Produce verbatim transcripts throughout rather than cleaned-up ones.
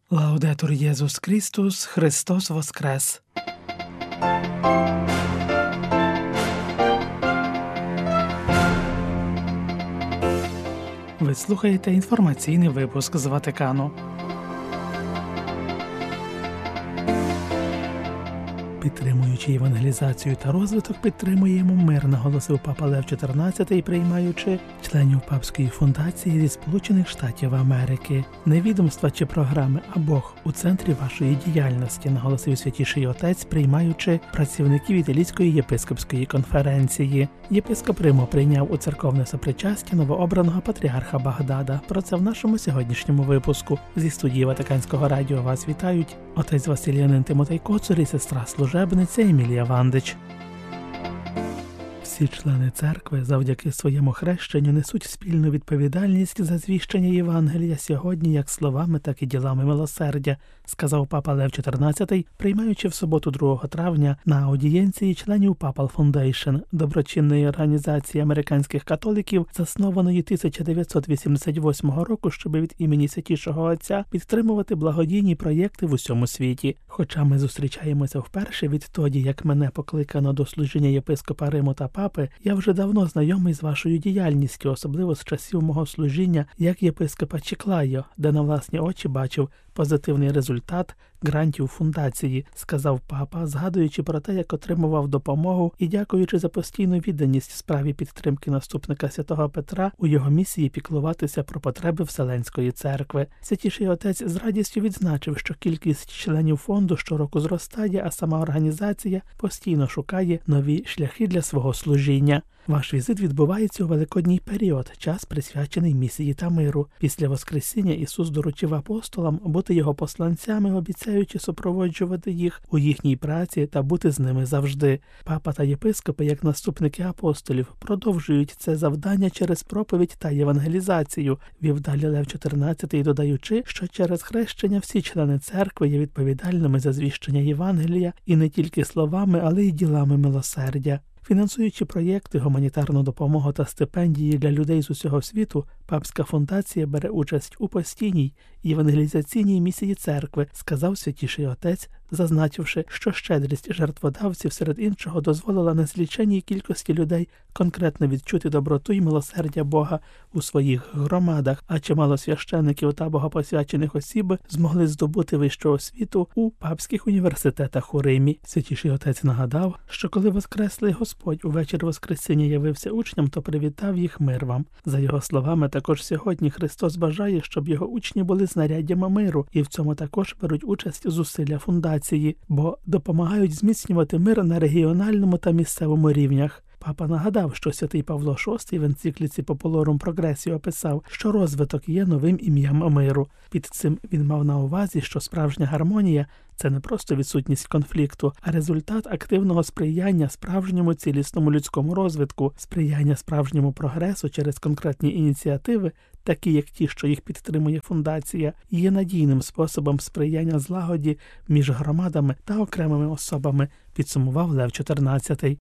Лаудетур Єсус Христос, Христос воскрес! Ви слухаєте інформаційний випуск з Ватикану. Підтримуючи евангелізацію та розвиток, підтримуємо мир, наголосив Папа Лев чотирнадцятий, приймаючи членів Папської фундації зі Сполучених Штатів Америки. Не відомства чи програми, а Бог у центрі вашої діяльності, наголосив Святіший Отець, приймаючи працівників Італійської єпископської конференції. Єпископ Риму прийняв у церковне сопричастя новообраного патріарха Багдада. Про це в нашому сьогоднішньому випуску. Зі студії Ватиканського радіо вас вітають отець Василіянин Тимотей Коцур і сестра служебниця Емілія Вандич. Всі члени церкви завдяки своєму хрещенню несуть спільну відповідальність за звіщення Євангелія сьогодні як словами, так і ділами милосердя, сказав Папа Лев чотирнадцятий, приймаючи в суботу другого травня на аудієнції членів Papal Foundation, доброчинної організації американських католиків, заснованої тисяча дев'ятсот вісімдесят восьмого року, щоб від імені Святішого Отця підтримувати благодійні проєкти в усьому світі. Хоча ми зустрічаємося вперше відтоді, як мене покликано до служіння єпископа Риму та Папи, я вже давно знайомий з вашою діяльністю, особливо з часів мого служіння як єпископа Чіклайо, де на власні очі бачив позитивний результат грантів фундації, сказав Папа, згадуючи про те, як отримував допомогу і дякуючи за постійну відданість справі підтримки наступника святого Петра у його місії піклуватися про потреби Вселенської церкви. Святіший Отець з радістю відзначив, що кількість членів фонду щороку зростає, а сама організація постійно шукає нові шляхи для свого служіння. Ваш візит відбувається у великодній період, час присвячений місії та миру. Після Воскресіння Ісус доручив апостолам бути його посланцями, обіцяючи супроводжувати їх у їхній праці та бути з ними завжди. Папа та єпископи, як наступники апостолів, продовжують це завдання через проповідь та євангелізацію, вів далі Лев чотирнадцятий, додаючи, що через хрещення всі члени церкви є відповідальними за звіщення Євангелія і не тільки словами, але й ділами милосердя. Фінансуючи проєкти, гуманітарну допомогу та стипендії для людей з усього світу, Папська фундація бере участь у постійній євангелізаційній місії церкви, сказав Святіший Отець, зазначивши, що щедрість жертводавців, серед іншого, дозволила незліченній кількості людей конкретно відчути доброту і милосердя Бога у своїх громадах, а чимало священників та богопосвячених осіб змогли здобути вищу освіту у папських університетах у Римі. Святіший Отець нагадав, що коли Воскреслий Господь увечір Воскресіння явився учням, то привітав їх: мир вам. За його словами, також сьогодні Христос бажає, щоб його учні були знаряддями миру, і в цьому також беруть участь зусилля фундації, бо допомагають зміцнювати мир на регіональному та місцевому рівнях. Папа нагадав, що святий Павло шостий в енцикліці Populorum Progressio описав, що розвиток є новим ім'ям миру. Під цим він мав на увазі, що справжня гармонія – це не просто відсутність конфлікту, а результат активного сприяння справжньому цілісному людському розвитку, сприяння справжньому прогресу через конкретні ініціативи, такі як ті, що їх підтримує фундація, є надійним способом сприяння злагоді між громадами та окремими особами, підсумував Лев чотирнадцятий.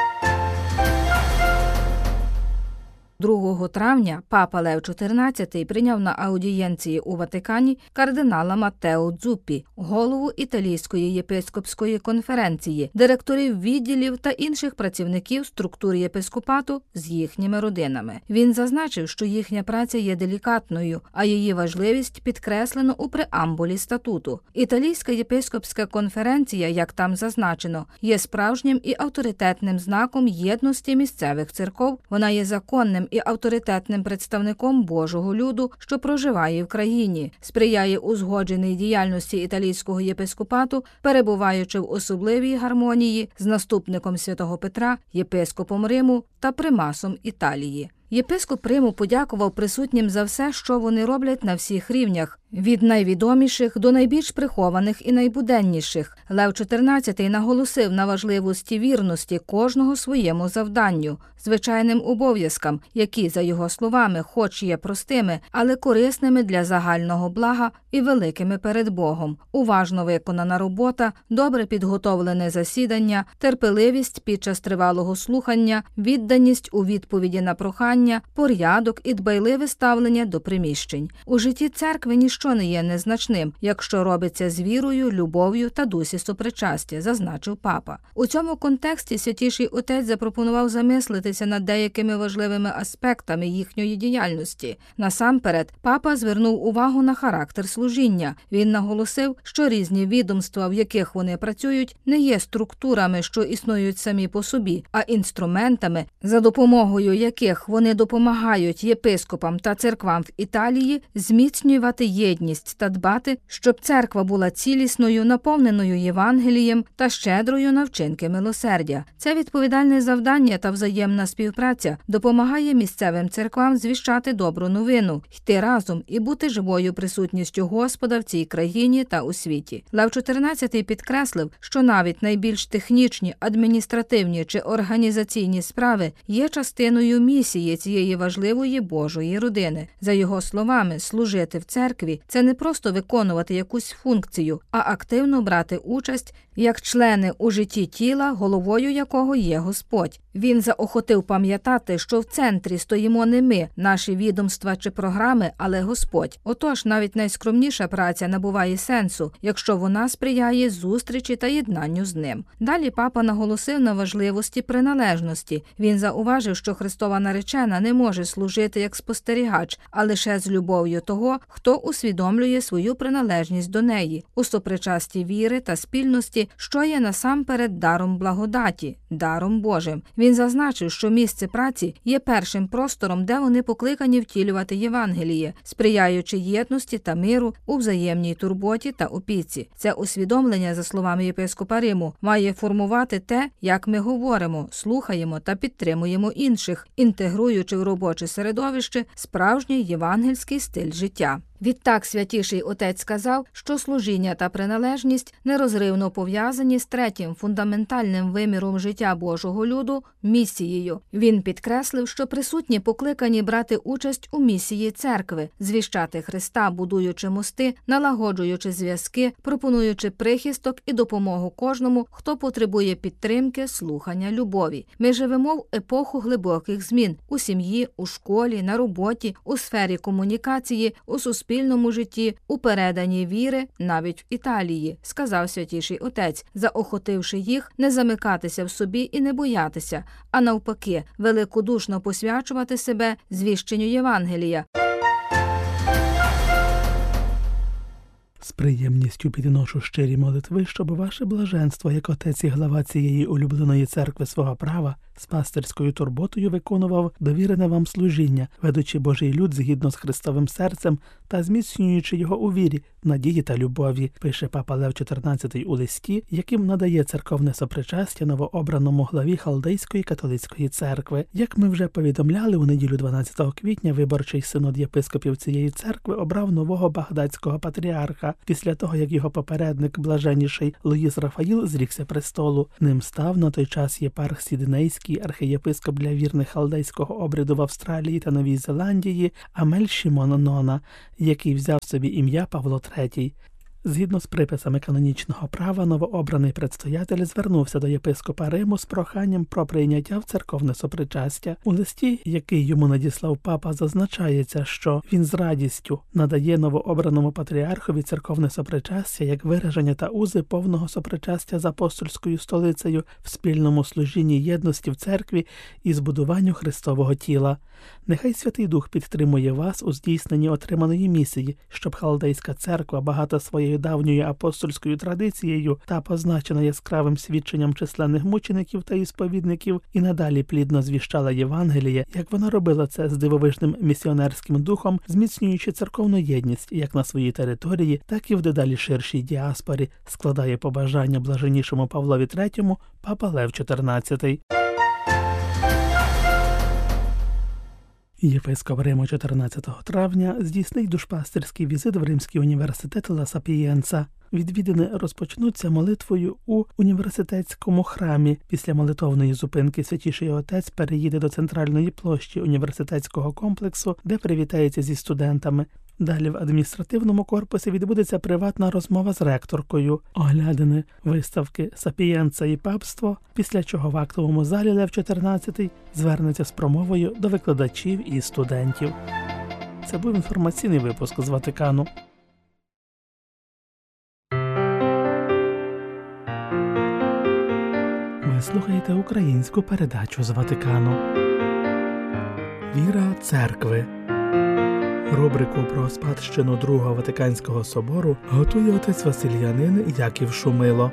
другого травня Папа Лев чотирнадцятий прийняв на аудієнції у Ватикані кардинала Маттео Дзуппі, голову Італійської єпископської конференції, директорів відділів та інших працівників структур єпископату з їхніми родинами. Він зазначив, що їхня праця є делікатною, а її важливість підкреслено у преамбулі статуту. Італійська єпископська конференція, як там зазначено, є справжнім і авторитетним знаком єдності місцевих церков. Вона є законним і авторитетним представником Божого люду, що проживає в країні, сприяє узгодженій діяльності італійського єпископату, перебуваючи в особливій гармонії з наступником святого Петра, єпископом Риму та примасом Італії. Єпископ Риму подякував присутнім за все, що вони роблять на всіх рівнях, від найвідоміших до найбільш прихованих і найбуденніших. Лев чотирнадцятий наголосив на важливості вірності кожного своєму завданню, звичайним обов'язкам, які, за його словами, хоч є простими, але корисними для загального блага і великими перед Богом. Уважно виконана робота, добре підготовлене засідання, терпеливість під час тривалого слухання, відданість у відповіді на прохання, порядок і дбайливе ставлення до приміщень. У житті церкви ніщо що не є незначним, якщо робиться з вірою, любов'ю та дусі сопричастя, зазначив папа. У цьому контексті Святіший Отець запропонував замислитися над деякими важливими аспектами їхньої діяльності. Насамперед, папа звернув увагу на характер служіння. Він наголосив, що різні відомства, в яких вони працюють, не є структурами, що існують самі по собі, а інструментами, за допомогою яких вони допомагають єпископам та церквам в Італії зміцнювати єдність та дбати, щоб церква була цілісною, наповненою Євангелієм та щедрою на вчинки милосердя. Це відповідальне завдання та взаємна співпраця допомагає місцевим церквам звіщати добру новину, йти разом і бути живою присутністю Господа в цій країні та у світі. Лев чотирнадцятий підкреслив, що навіть найбільш технічні, адміністративні чи організаційні справи є частиною місії цієї важливої Божої родини. За його словами, служити в церкві – це не просто виконувати якусь функцію, а активно брати участь як члени у житті тіла, головою якого є Господь. Він заохотив пам'ятати, що в центрі стоїмо не ми, наші відомства чи програми, але Господь. Отож, навіть найскромніша праця набуває сенсу, якщо вона сприяє зустрічі та єднанню з ним. Далі папа наголосив на важливості приналежності. Він зауважив, що Христова наречена не може служити як спостерігач, а лише з любов'ю того, хто усвідомлює свою приналежність до неї, у сопричасті віри та спільності, що є насамперед даром благодаті, даром Божим. Він зазначив, що місце праці є першим простором, де вони покликані втілювати Євангеліє, сприяючи єдності та миру у взаємній турботі та опіці. Це усвідомлення, за словами єпископа Риму, має формувати те, як ми говоримо, слухаємо та підтримуємо інших, інтегруючи в робоче середовище справжній євангельський стиль життя. Відтак Святіший Отець сказав, що служіння та приналежність нерозривно пов'язані з третім фундаментальним виміром життя Божого люду – місією. Він підкреслив, що присутні покликані брати участь у місії церкви, звіщати Христа, будуючи мости, налагоджуючи зв'язки, пропонуючи прихисток і допомогу кожному, хто потребує підтримки, слухання, любові. Ми живемо в епоху глибоких змін – у сім'ї, у школі, на роботі, у сфері комунікації, у суспільстві, спільному житті, у переданні віри, навіть в Італії, сказав Святіший Отець, заохотивши їх не замикатися в собі і не боятися, а навпаки, великодушно посвячувати себе звіщенню Євангелія. З приємністю підношу щирі молитви, щоб ваше блаженство, як отець і глава цієї улюбленої церкви свого права, з пастирською турботою виконував довірене вам служіння, ведучи Божий люд згідно з Христовим серцем та зміцнюючи його у вірі, надії та любові, пише папа Лев чотирнадцятий у листі, яким надає церковне сопричастя новообраному главі Халдейської католицької церкви. Як ми вже повідомляли, у неділю дванадцятого квітня виборчий синод єпископів цієї церкви обрав нового багдадського патріарха, після того, як його попередник, блаженніший Луїс Рафаїл, зрікся престолу. Ним став на той час єпарх Сіднейський, архієпископ для вірних халдейського обряду в Австралії та Новій Зеландії Амель Шімон Нона, який взяв собі ім'я Павло третій. Згідно з приписами канонічного права, новообраний предстоятель звернувся до єпископа Риму з проханням про прийняття в церковне сопричастя. У листі, який йому надіслав папа, зазначається, що він з радістю надає новообраному патріархові церковне сопричастя як вираження та узи повного сопричастя з апостольською столицею в спільному служінні єдності в церкві і збудуванню Христового тіла. Нехай Святий Дух підтримує вас у здійсненні отриманої місії, щоб Халдейська церква, багата своєю давньою апостольською традицією та позначена яскравим свідченням численних мучеників та ісповідників, і надалі плідно звіщала Євангеліє, як вона робила це з дивовижним місіонерським духом, зміцнюючи церковну єдність як на своїй території, так і в дедалі ширшій діаспорі, складає побажання блаженнішому Павлові третьому папа Лев чотирнадцятий. Єпископ Риму чотирнадцятого травня здійснить душпастирський візит в Римський університет Ла Сапієнца. Відвідини розпочнуться молитвою у університетському храмі. Після молитовної зупинки Святіший Отець переїде до центральної площі університетського комплексу, де привітається зі студентами. Далі в адміністративному корпусі відбудеться приватна розмова з ректоркою, оглядини виставки «Сапієнца і папство», після чого в актовому залі Лев чотирнадцятий звернеться з промовою до викладачів і студентів. Це був інформаційний випуск з Ватикану. слухаєте українську передачу з Ватикану. Віра церкви. Рубрику про спадщину Другого Ватиканського собору готує отець Василянин Яків Шумило.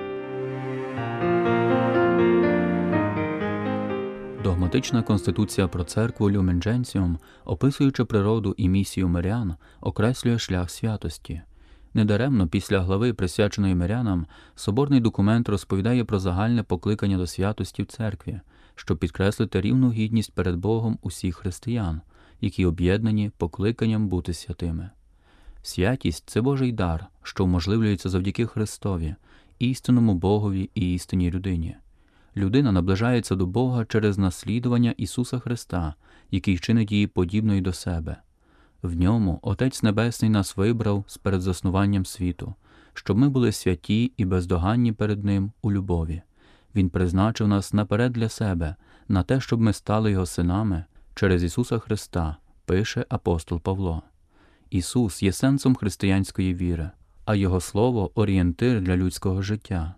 Догматична конституція про церкву Lumen Gentium, описуючи природу і місію мирян, окреслює шлях святості. Недаремно після глави, присвяченої мирянам, соборний документ розповідає про загальне покликання до святості в церкві, щоб підкреслити рівну гідність перед Богом усіх християн, які об'єднані покликанням бути святими. Святість – це Божий дар, що вможливлюється завдяки Христові, істинному Богові і істинній людині. Людина наближається до Бога через наслідування Ісуса Христа, який чинить її подібною до себе. В ньому Отець Небесний нас вибрав з перед заснуванням світу, щоб ми були святі і бездоганні перед Ним у любові. Він призначив нас наперед для себе, на те, щоб ми стали Його синами через Ісуса Христа, пише апостол Павло. Ісус є сенсом християнської віри, а Його Слово – орієнтир для людського життя.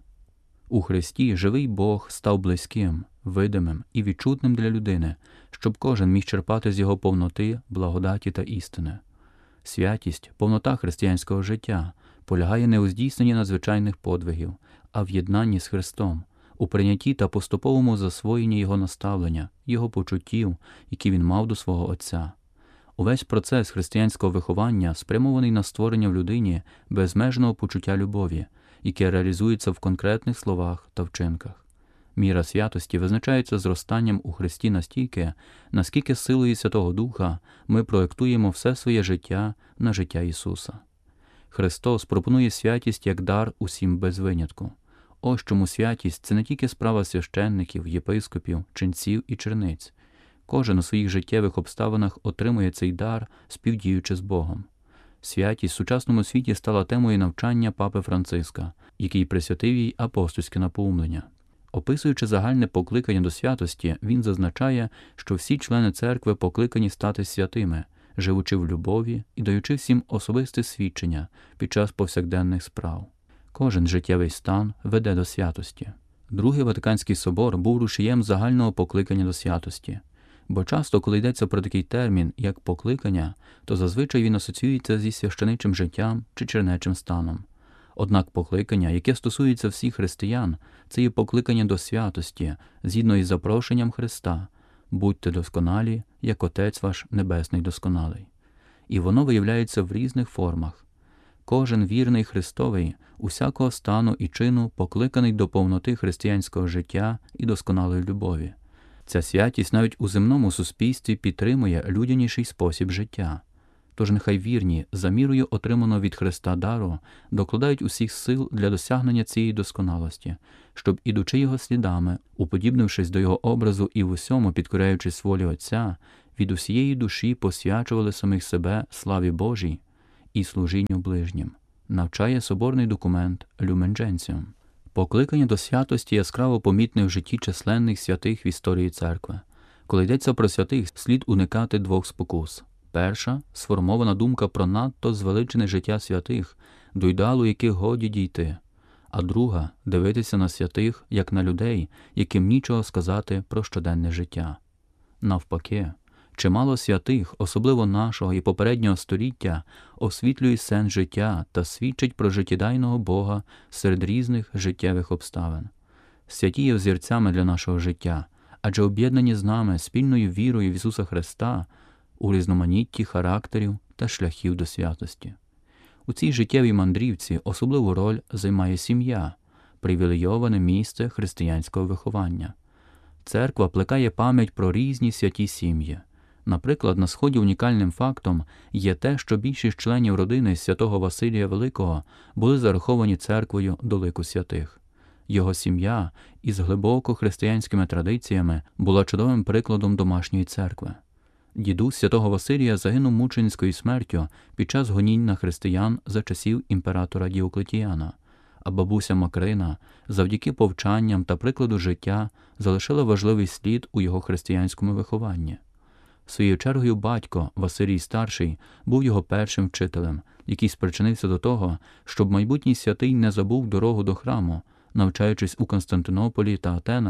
У Христі живий Бог став близьким, видимим і відчутним для людини, щоб кожен міг черпати з Його повноти, благодаті та істини. Святість, повнота християнського життя полягає не у здійсненні надзвичайних подвигів, а в єднанні з Христом, у прийнятті та поступовому засвоєнні Його наставлення, Його почуттів, які Він мав до свого Отця. Увесь процес християнського виховання спрямований на створення в людині безмежного почуття любові, яке реалізується в конкретних словах та вчинках. Міра святості визначається зростанням у Христі настільки, наскільки силою Святого Духа ми проєктуємо все своє життя на життя Ісуса. Христос пропонує святість як дар усім без винятку. Ось чому святість – це не тільки справа священників, єпископів, ченців і черниць. Кожен у своїх життєвих обставинах отримує цей дар, співдіючи з Богом. Святість в сучасному світі стала темою навчання Папи Франциска, який присвятив їй апостольське напоумлення. Описуючи загальне покликання до святості, він зазначає, що всі члени церкви покликані стати святими, живучи в любові і даючи всім особисте свідчення під час повсякденних справ. Кожен життєвий стан веде до святості. Другий Ватиканський собор був рушієм загального покликання до святості. Бо часто, коли йдеться про такий термін, як покликання, то зазвичай він асоціюється зі священичим життям чи чернечим станом. Однак покликання, яке стосується всіх християн, це є покликання до святості, згідно із запрошенням Христа «Будьте досконалі, як Отець ваш Небесний досконалий». І воно виявляється в різних формах. Кожен вірний Христовий, усякого стану і чину покликаний до повноти християнського життя і досконалої любові. Ця святість навіть у земному суспільстві підтримує людяніший спосіб життя. Тож нехай вірні, за мірою отриманого від Христа дару, докладають усіх сил для досягнення цієї досконалості, щоб, ідучи Його слідами, уподібнившись до Його образу і в усьому підкоряючись волі Отця, від усієї душі посвячували самих себе славі Божій і служінню ближнім. Навчає соборний документ Lumen Gentium. Покликання до святості яскраво помітне в житті численних святих в історії церкви. Коли йдеться про святих, слід уникати двох спокус. Перша – сформована думка про надто звеличене життя святих, до ідеалу яких годі дійти. А друга – дивитися на святих, як на людей, яким нічого сказати про щоденне життя. Навпаки, чимало святих, особливо нашого і попереднього століття, освітлює сенс життя та свідчить про життєдайного Бога серед різних життєвих обставин. Святі є взірцями для нашого життя, адже об'єднані з нами спільною вірою в Ісуса Христа у різноманітті характерів та шляхів до святості. У цій життєвій мандрівці особливу роль займає сім'я, привілейоване місце християнського виховання. Церква плекає пам'ять про різні святі сім'ї. Наприклад, на Сході унікальним фактом є те, що більшість членів родини святого Василія Великого були зараховані церквою до лику святих. Його сім'я із глибоко християнськими традиціями була чудовим прикладом домашньої церкви. Дідусь святого Василія загинув мученицькою смертю під час гонінь на християн за часів імператора Діоклетіана, а бабуся Макрина завдяки повчанням та прикладу життя залишила важливий слід у його християнському вихованні. Своєю чергою батько, Василій Старший, був його першим вчителем, який спричинився до того, щоб майбутній святий не забув дорогу до храму, навчаючись у Константинополі та Атенах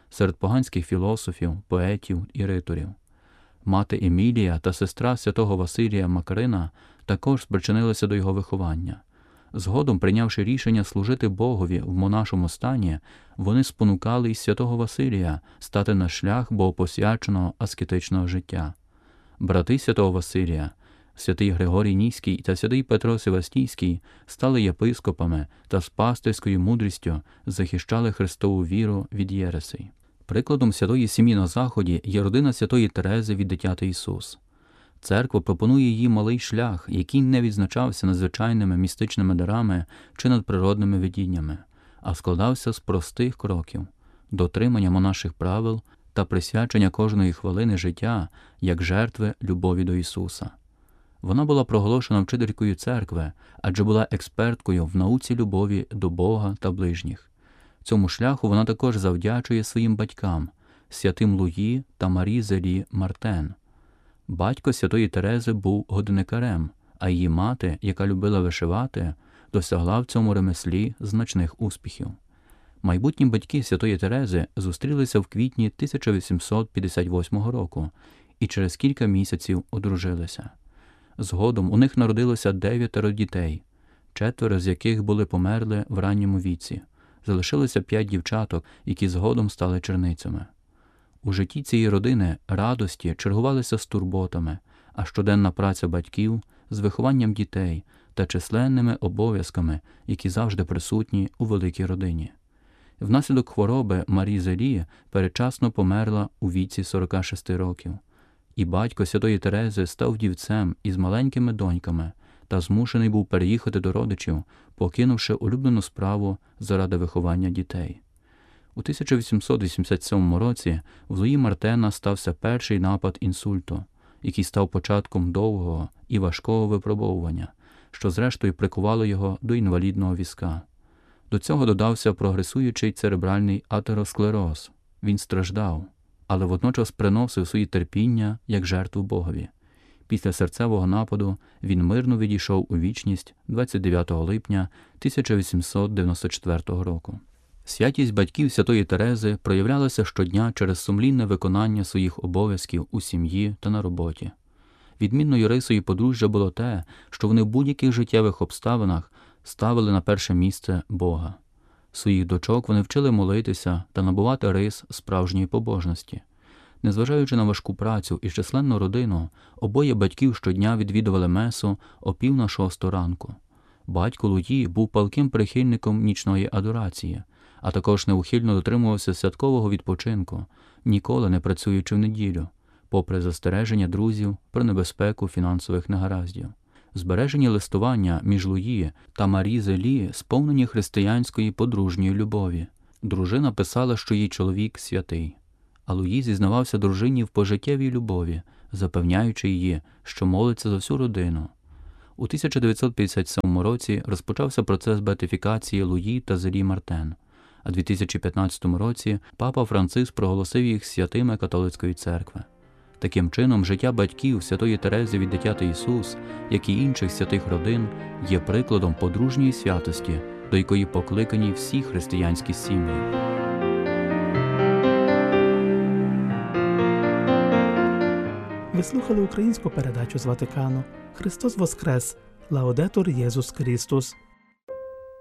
серед поганських філософів, поетів і риторів. Мати Емілія та сестра святого Василія Макарина також спричинилися до його виховання. Згодом, прийнявши рішення служити Богові в монашому стані, вони спонукали із святого Василія стати на шлях богопосвяченого аскетичного життя. Брати святого Василія, святий Григорій Ніський та святий Петро Севастійський, стали єпископами та з пастирською мудрістю захищали Христову віру від єресей. Прикладом святої сім'ї на Заході є родина святої Терези від Дитяти Ісус. Церква пропонує їй малий шлях, який не відзначався надзвичайними містичними дарами чи надприродними видіннями, а складався з простих кроків – дотримання монаших правил та присвячення кожної хвилини життя як жертви любові до Ісуса. Вона була проголошена вчителькою церкви, адже була експерткою в науці любові до Бога та ближніх. Цьому шляху вона також завдячує своїм батькам – святим Луї та Марі Зелі Мартен. Батько святої Терези був годинникарем, а її мати, яка любила вишивати, досягла в цьому ремеслі значних успіхів. Майбутні батьки святої Терези зустрілися в квітні тисяча вісімсот п'ятдесят восьмого року і через кілька місяців одружилися. Згодом у них народилося дев'ятеро дітей, четверо з яких були померли в ранньому віці. Залишилося п'ять дівчаток, які згодом стали черницями. У житті цієї родини радості чергувалися з турботами, а щоденна праця батьків з вихованням дітей та численними обов'язками, які завжди присутні у великій родині. Внаслідок хвороби Марі Зелі передчасно померла у віці сорока шести років, і батько святої Терези став вдівцем із маленькими доньками та змушений був переїхати до родичів, покинувши улюблену справу заради виховання дітей. У тисяча вісімсот вісімдесят сьомому році в Луї Мартена стався перший напад інсульту, який став початком довгого і важкого випробовування, що зрештою прикувало його до інвалідного візка. До цього додався прогресуючий церебральний атеросклероз. Він страждав, але водночас приносив свої терпіння як жертву Богові. Після серцевого нападу він мирно відійшов у вічність двадцять дев'ятого липня тисяча вісімсот дев'яносто четвертого року. Святість батьків святої Терези проявлялася щодня через сумлінне виконання своїх обов'язків у сім'ї та на роботі. Відмінною рисою подружжя було те, що вони в будь-яких життєвих обставинах ставили на перше місце Бога. Своїх дочок вони вчили молитися та набувати рис справжньої побожності. Незважаючи на важку працю і численну родину, обоє батьків щодня відвідували месу о пів на шосту ранку. Батько Луї був палким прихильником нічної адорації, а також неухильно дотримувався святкового відпочинку, ніколи не працюючи в неділю, попри застереження друзів про небезпеку фінансових негараздів. Збережені листування між Луї та Марі Зелі сповнені християнської подружньої любові. Дружина писала, що її чоловік святий, а Луї зізнавався дружині в пожиттєвій любові, запевняючи її, що молиться за всю родину. У тисяча дев'ятсот п'ятдесят сьомому році розпочався процес беатифікації Луї та Зелі Мартен, а у дві тисячі п'ятнадцятому році папа Франциск проголосив їх святими католицької церкви. Таким чином, життя батьків святої Терези від Дитяти Ісус, як і інших святих родин, є прикладом подружньої святості, до якої покликані всі християнські сім'ї. Ви слухали українську передачу з Ватикану. Христос Воскрес! Лаудетур Єсус Христос!